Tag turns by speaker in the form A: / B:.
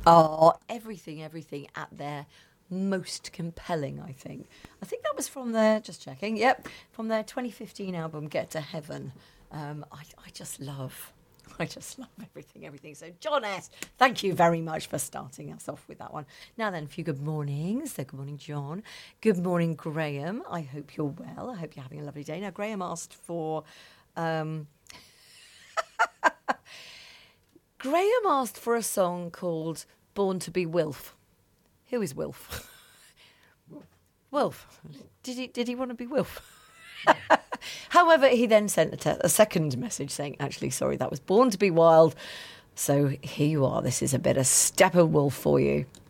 A: Oh, everything at their most compelling, I think. I think that was from their, just checking, yep, from their 2015 album, Get to Heaven. I just love everything. So, John S., thank you very much for starting us off with that one. Now then, a few good mornings. So, good morning, John. Good morning, Graham. I hope you're well. I hope you're having a lovely day. Now, Graham asked for... Graham asked for a song called Born to be Wilf. Who is Wilf? Wilf. Did he want to be Wilf? However, he then sent a second message saying, actually, sorry, that was Born to be Wild. So here you are. This is a bit of Steppenwolf for you.